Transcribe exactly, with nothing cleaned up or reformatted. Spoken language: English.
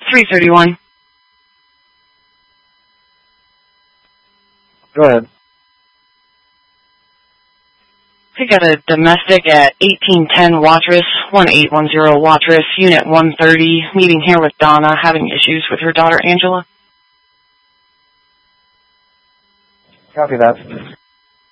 three thirty-one. Go ahead. We got a domestic at eighteen ten Watrous, one eight one zero Watrous, Unit one thirty, meeting here with Donna, having issues with her daughter Angela. Copy that.